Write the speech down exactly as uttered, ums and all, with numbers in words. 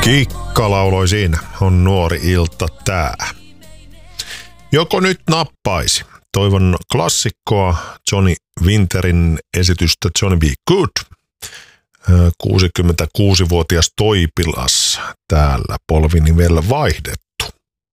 Kikka lauloi siinä, on nuori ilta tää. Joko nyt nappaisi? Toivon klassikkoa Johnny Winterin esitystä Johnny Be Good. kuusikymmentäkuusivuotias Toipilas täällä polvinivellä vaihdet.